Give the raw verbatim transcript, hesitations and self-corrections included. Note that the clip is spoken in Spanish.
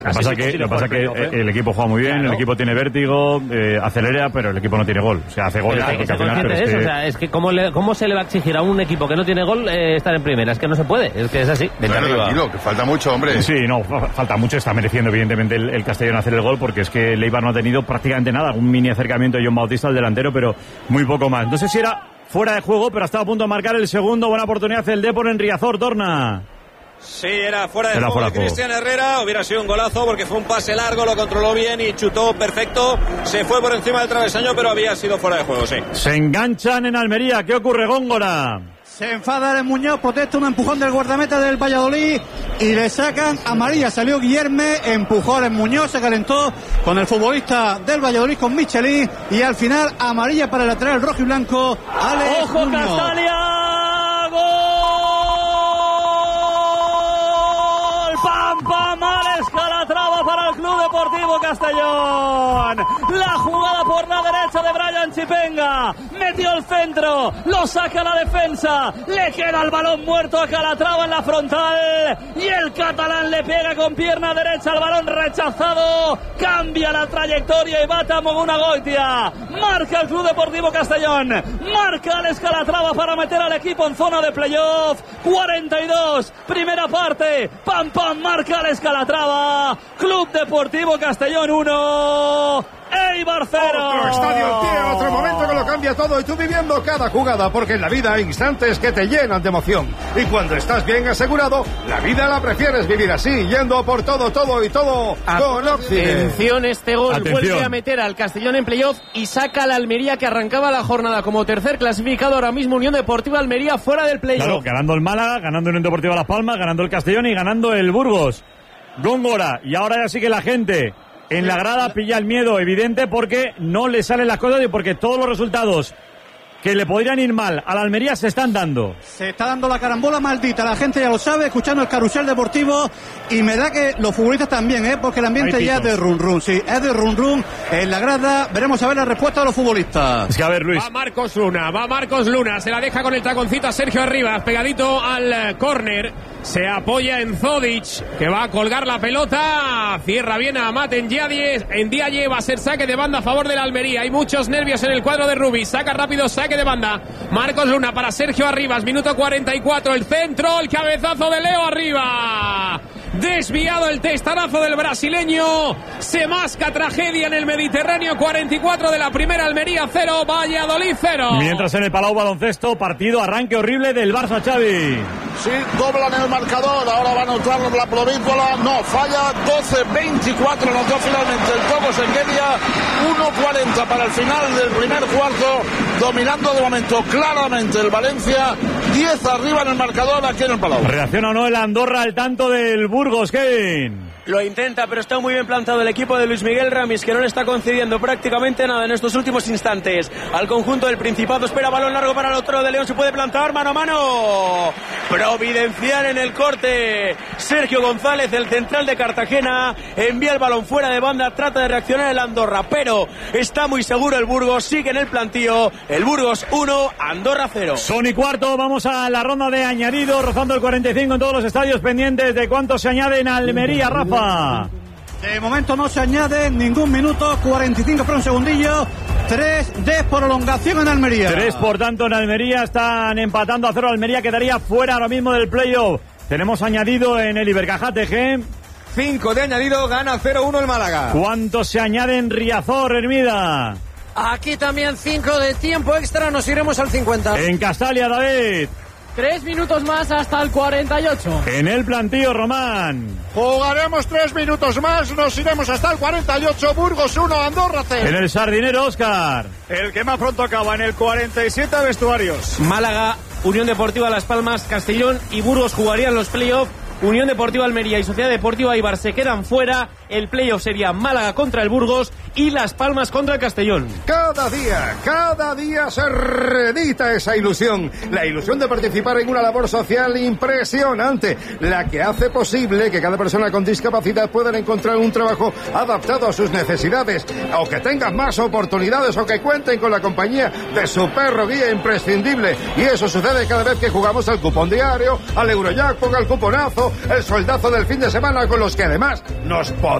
Lo que pasa que, lo pasa que ¿eh? el equipo juega muy bien, claro. El equipo tiene vértigo, eh, acelera, pero el equipo no tiene gol. O sea, hace goles pero porque al final... Pero es, es que... o sea, es que ¿cómo, le, ¿cómo se le va a exigir a un equipo que no tiene gol eh, estar en primera? Es que no se puede, es que es así. Bueno, tranquilo, que falta mucho, hombre. Sí, no, falta mucho, está mereciendo evidentemente el, el Castellón hacer el gol, porque es que el Eibar no ha tenido prácticamente nada, un mini acercamiento de John Bautista al delantero, pero muy poco más. No sé si era fuera de juego, pero ha estado a punto de marcar el segundo. Buena oportunidad el Depor en Riazor, Torna. Sí, era fuera de era juego fuera de Cristian Herrera. Hubiera sido un golazo porque fue un pase largo, lo controló bien y chutó perfecto. Se fue por encima del travesaño, pero había sido fuera de juego, sí. Se enganchan en Almería. ¿Qué ocurre, Góngora? Se enfada el Muñoz, protesta un empujón del guardameta del Valladolid y le sacan amarilla. Salió Guillerme, empujó al Muñoz, se calentó con el futbolista del Valladolid, con Michelin, y al final amarilla para el lateral rojo y blanco. Alex ¡Ojo, Muñoz! Castalia! ¡Gol! ¡Pam, pam! ¡Alex Calatrava para el Club Deportivo Castellón! La jugada por la derecha de Brian Chipenga. Metió el centro, lo saca la defensa, le queda el balón muerto a Calatrava en la frontal y el catalán le pega con pierna derecha al balón rechazado. Cambia la trayectoria y bate a Mogunagoitia. Marca el Club Deportivo Castellón. Marca Alex Calatrava para meter al equipo en zona de playoff. cuarenta y dos, primera parte. Pam, pam, marca Alex Calatrava. Club Deportivo Castellón uno. Eibar cero. Otro estadio en pie, otro momento que lo cambia todo y tú viviendo cada jugada, porque en la vida hay instantes que te llenan de emoción. Y cuando estás bien asegurado, la vida la prefieres vivir así, yendo por todo, todo y todo con Occident. Atención, este gol Atención. Vuelve a meter al Castellón en playoff y saca al Almería, que arrancaba la jornada como tercer clasificado. Ahora mismo Unión Deportiva Almería fuera del playoff. Claro, ganando el Málaga, ganando Unión Deportiva Las Palmas, ganando el Castellón y ganando el Burgos. Góngora, y ahora ya sí que la gente en la grada pilla el miedo evidente, porque no le salen las cosas y porque todos los resultados que le podrían ir mal a la Almería se están dando. Se está dando la carambola maldita, la gente ya lo sabe, escuchando el carrusel deportivo, y me da que los futbolistas también, ¿eh? Porque el ambiente ya es de run run, sí, es de run run en la grada. Veremos a ver la respuesta de los futbolistas. Es que a ver, Luis. Va Marcos Luna, va Marcos Luna, se la deja con el taconcito a Sergio Arribas, pegadito al córner, se apoya en Zodic, que va a colgar la pelota, cierra bien a Amat en Ndiaye, en Ndiaye va a ser saque de banda a favor de la Almería. Hay muchos nervios en el cuadro de Rubí, saca rápido, saque de banda. Marcos Luna para Sergio Arribas, minuto cuarenta y cuatro, el centro, el cabezazo de Leo Arriba. Desviado el testarazo del brasileño. Se masca tragedia en el Mediterráneo. cuarenta y cuatro de la primera, Almería cero, Valladolid cero. Mientras en el Palau Baloncesto, partido, arranque horrible del Barça, Xavi. Sí, doblan el marcador, ahora va a anotar la Provícola, no, falla, doce veinticuatro, anotó finalmente el Cobos en Guedia, uno cuarenta para el final del primer cuarto, dominando de momento claramente el Valencia, diez arriba en el marcador aquí en el Palau. ¿Reacciona o no el Andorra al tanto del Burgos, Kevin? Lo intenta, pero está muy bien plantado el equipo de Luis Miguel Ramis, que no le está concediendo prácticamente nada en estos últimos instantes al conjunto del Principado. Espera balón largo para el otro de León, se puede plantar, mano a mano. Providencial en el corte. Sergio González, el central de Cartagena, envía el balón fuera de banda, trata de reaccionar el Andorra, pero está muy seguro el Burgos, sigue en el plantío. El Burgos uno, Andorra cero. Son y cuarto, vamos a la ronda de añadido, rozando el cuarenta y cinco en todos los estadios, pendientes de cuánto se añade en Almería, Rafa. De momento no se añade ningún minuto, cuarenta y cinco para un segundillo, tres de prolongación en Almería. Tres, por tanto, en Almería, están empatando a cero. Almería quedaría fuera ahora mismo del playoff. Tenemos añadido en el Ibercaja T G. cinco de añadido, gana cero uno el Málaga. ¿Cuánto se añade en Riazor, Hermida? Aquí también cinco de tiempo extra, nos iremos al cincuenta. En Castalia, David. Tres minutos más hasta el cuarenta y ocho. En el plantío, Román. Jugaremos tres minutos más, nos iremos hasta el cuarenta y ocho, Burgos uno, Andorra cero. En el Sardinero, Óscar. El que más pronto acaba en el cuarenta y siete, vestuarios. Málaga, Unión Deportiva Las Palmas, Castellón y Burgos jugarían los playoffs. Unión Deportiva Almería y Sociedad Deportiva Eibar se quedan fuera. El playoff sería Málaga contra el Burgos y Las Palmas contra el Castellón. Cada día, cada día se reedita esa ilusión. La ilusión de participar en una labor social impresionante, la que hace posible que cada persona con discapacidad pueda encontrar un trabajo adaptado a sus necesidades, o que tengan más oportunidades, o que cuenten con la compañía de su perro guía imprescindible. Y eso sucede cada vez que jugamos al cupón diario, al Eurojackpot, al cuponazo el sueldazo del fin de semana con los que además nos podemos